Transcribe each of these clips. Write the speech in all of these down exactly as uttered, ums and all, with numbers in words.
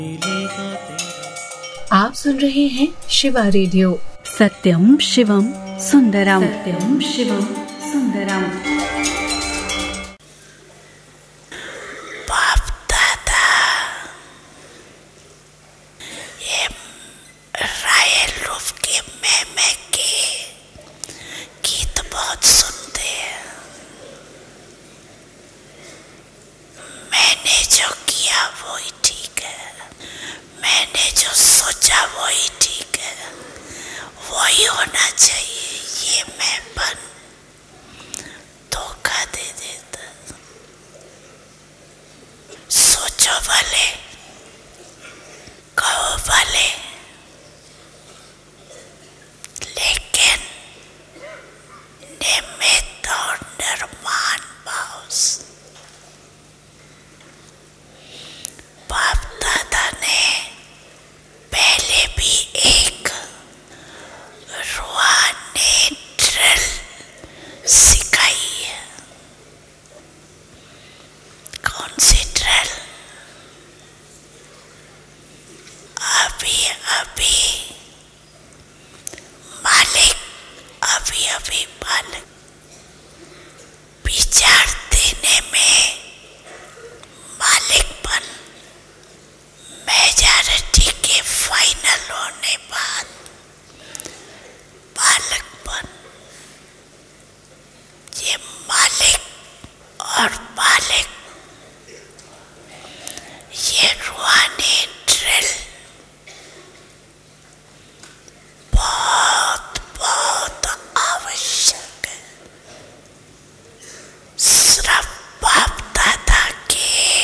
आप सुन रहे हैं शिवा रेडियो। सत्यम शिवम सुंदरम, सत्यम शिवम सुंदरम। बाप दादा ये रायल रूफ के मैमे के गीत बहुत सुनते हैं। मैंने जो किया वही ठीक है, मैंने जो सोचा वही ठीक है, वही होना चाहिए। ये मैंपन धोखा दे देता। सोचो वाले, कहो वाले, लेकिन निमित्त और निर्माण भाव बाप दादा ने पहले भी एक रूहानी ड्रिल सिखाई है। कौन सी ड्रिल? अभी अभी मालिक, अभी अभी मालिक। विचार देने में मालिकपन, मेजॉरिटी के फाइनल होने बाद मालिकपन। ये मालिक और मालिक, ये रूहानी ड्रिल बहुत बहुत आवश्यक है। सिर्फ बाप दादा के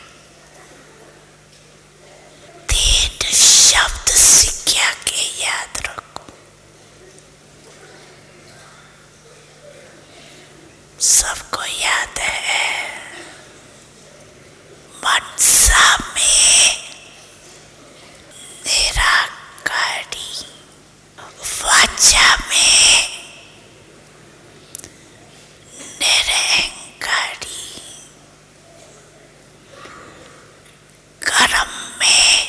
तीन शब्द सिक्का के याद रखो। सबको याद है, मनसा में निराकारी, वाचा में निरहंकारी, कर्म में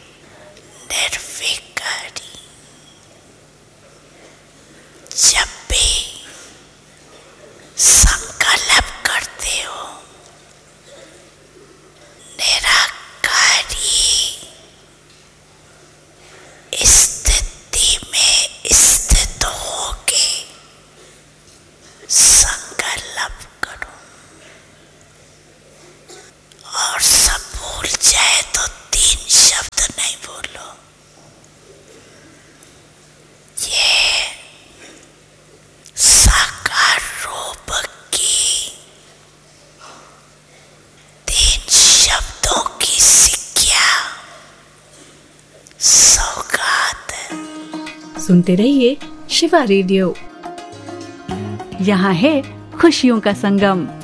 निर्विकारी। जब भी संकल्प करते हो निराकारी स्थिति में स्थित होके संकल्प करो, और सब भूल जाए तो तीन शब्द नहीं बोलो। ये साकार रूप की तीन शब्दों की सिक्का सौगात है। सुनते रहिए शिवा रेडियो। यहाँ है खुशियों का संगम।